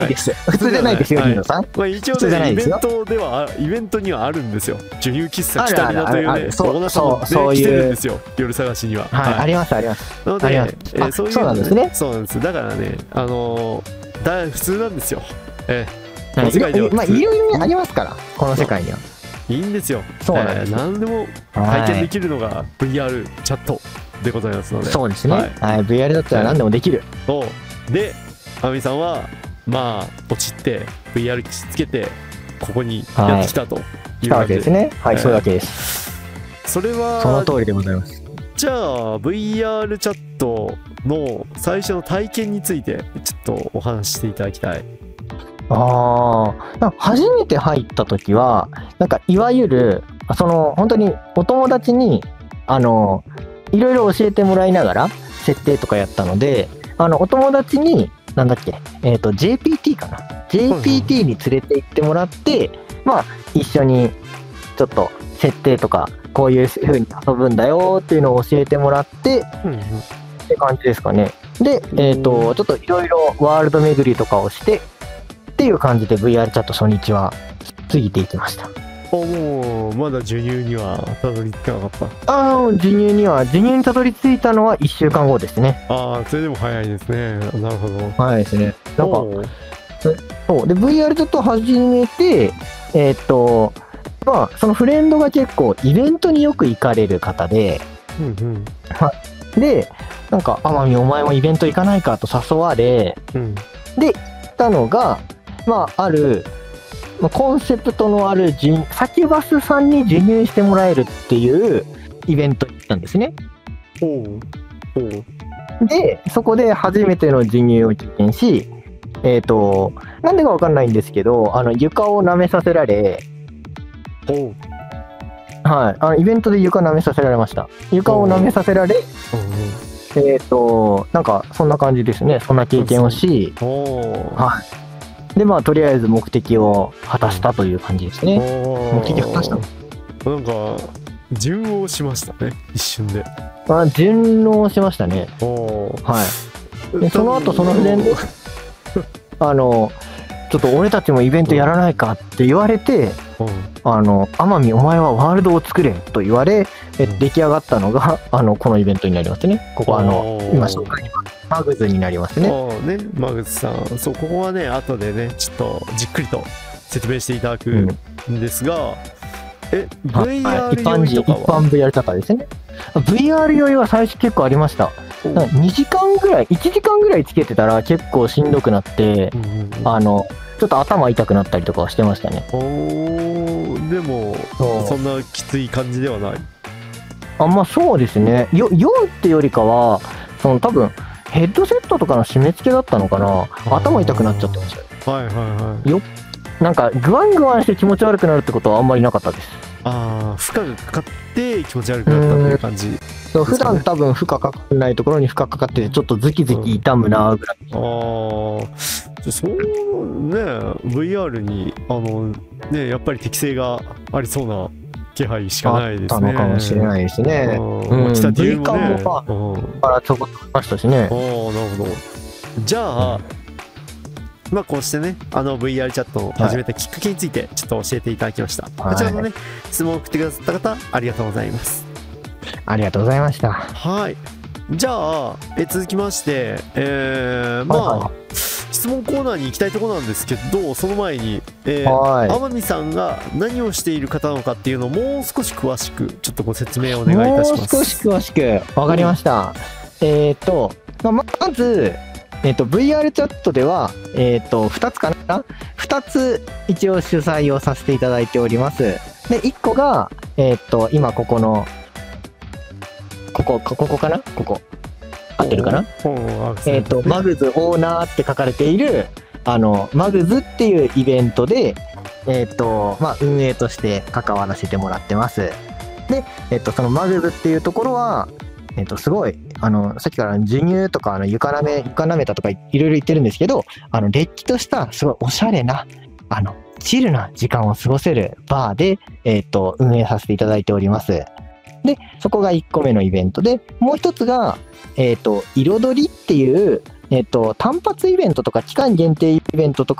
です。普通じゃないですよ、リノさん。 まあ、一応ね、イベントにはあるんですよ。授乳喫茶北見というね、オーナーさんもね、来てるんですよ、夜探しには。 はい、あります、あります。 なので、 そうなんですね。 そうなんです。だからね、普通なんですよ。 まあ、いろいろありますから、この世界には。 いいんですよ。 そうなんです。 何でも体験できるのが VR チャットでございますので。 そうですね。はい、VR だったら何でもできる。 で、あみさんは、まあ、ポチって、VR 機つけて、ここにやってきたというわけですね。はい、そういうわけです。 それは、 その通りでございます。 じゃあ、VR チャットの最初の体験について、ちょっとお話ししていただきたい。 初めて入った時は、なんかいわゆる本当にお友達にいろいろ教えてもらいながら設定とかやったので、お友達になんだっけ、JPT かな、JPT に連れて行ってもらって、まあ一緒にちょっと設定とかこういう風に遊ぶんだよっていうのを教えてもらって、って感じですかね。で、ちょっといろいろワールド巡りとかをしてっていう感じで VR チャット初日は過ぎていきました。 もうまだ授乳にはたどり着かなかった。 授乳にたどり着いたのは1週間後ですね。 それでも早いですね。なるほど。 早いですね。なんかそうで VR チャット始めて、まあそのフレンドが結構イベントによく行かれる方で、でなんか天海お前もイベント行かないかと誘われ、で行ったのが、まああるコンセプトのあるサキュバスさんに授乳してもらえるっていうイベントに行ったんですね。でそこで初めての授乳を経験し、なんでかわかんないんですけど、床を舐めさせられ、はい、イベントで床舐めさせられました。床を舐めさせられ、なんかそんな感じですね。そんな経験をし、でまあとりあえず目的を果たしたという感じですね。目的を果たした。 なんか順応しましたね、一瞬で。 順応しましたね。はい。でその後そのフレンドちょっと俺たちもイベントやらないかって言われて、天海お前はワールドを作れと言われ、出来上がったのがこのイベントになりますね。ここ今紹介にマグズになりますね。 マグズさん、そうここはね後でねちょっとじっくりと説明していただくんですが、VR 酔いとかは一般 VR チャットですね。VR 酔いは最初結構ありました。2時間ぐらい1時間ぐらいつけてたら結構しんどくなって、ちょっと頭痛くなったりとかはしてましたね。 でもそんなきつい感じではない。 まあそうですね。酔うってよりかは多分ヘッドセットとかの締め付けだったのかな。頭痛くなっちゃってましたよ。なんかグワングワンして気持ち悪くなるってことはあんまりなかったです。 負荷がかかって気持ち悪くなったっていう感じ、 普段多分負荷かかんないところに負荷かかっててちょっとズキズキ痛むなぐらい。 そうね、VR にねやっぱり適性がありそうな気配しかないですね。 あったのかもしれないですね。 来た理由もね。 からちょこっとましたしね。 なるほど。じゃあ、まあこうしてねVR チャットを始めたきっかけについてちょっと教えていただきました。こちらのね質問を送ってくださった方ありがとうございます。 ありがとうございました。 はい。じゃあ続きまして質問コーナーに行きたいところなんですけど、その前に天海さんが何をしている方なのかっていうのをもう少し詳しくちょっとご説明をお願いいたします。 もう少し詳しくわかりました。まずVR チャットでは2つかな、2つ一応主催をさせていただいております。で1個が今ここのここかな、ここ合ってるかな、マグズオーナーって書かれているマグズっていうイベントで運営として関わらせてもらってます。でそのマグズっていうところはすごいさっきから授乳とか床舐めたとかいろいろ言ってるんですけど、れっきとしたすごいおしゃれなチルな時間を過ごせるバーで運営させていただいております。でそこが1個目のイベントで、もう一つが彩りっていう単発イベントとか期間限定イベントと